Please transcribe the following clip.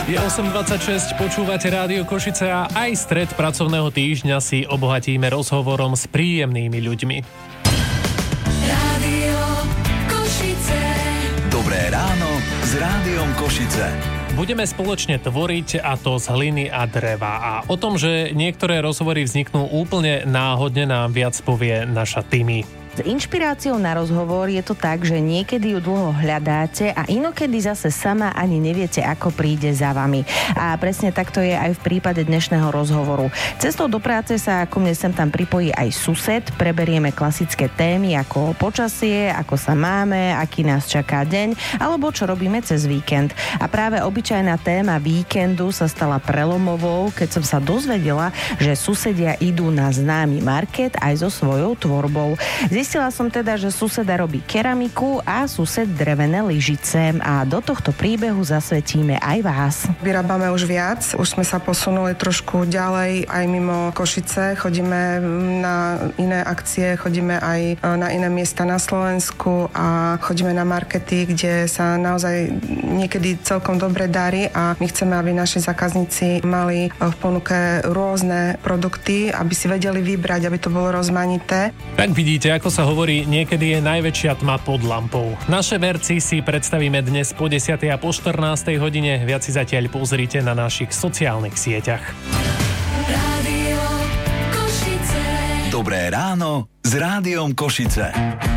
Je 8.26, počúvate Rádio Košice a aj stred pracovného týždňa si obohatíme rozhovorom s príjemnými ľuďmi. Rádio Košice. Dobré ráno s Rádiom Košice. Budeme spoločne tvoriť, a to z hliny a dreva. A o tom, že niektoré rozhovory vzniknú úplne náhodne, nám viac povie naša Timi. S inšpiráciou na rozhovor je to tak, že niekedy ju dlho hľadáte a inokedy zase sama ani neviete, ako príde za vami. A presne takto je aj v prípade dnešného rozhovoru. Cestou do práce sa ako mne sem tam pripojí aj sused, preberieme klasické témy ako počasie, ako sa máme, aký nás čaká deň, alebo čo robíme cez víkend. A práve obyčajná téma víkendu sa stala prelomovou, keď som sa dozvedela, že susedia idú na známy market aj so svojou tvorbou. Zistila som teda, že suseda robí keramiku a sused drevené lyžice a do tohto príbehu zasvetíme aj vás. Vyrábame už viac, už sme sa posunuli trošku ďalej aj mimo Košice, chodíme na iné akcie, chodíme aj na iné miesta na Slovensku a chodíme na markety, kde sa naozaj niekedy celkom dobre darí a my chceme, aby naši zákazníci mali v ponuke rôzne produkty, aby si vedeli vybrať, aby to bolo rozmanité. Tak vidíte, ako sa hovorí, niekedy je najväčšia tma pod lampou. Naše verci si predstavíme dnes po 10. a po 14. hodine. Viac si zatiaľ pozrite na našich sociálnych sieťach. Rádio Košice. Dobré ráno s Rádiom Košice.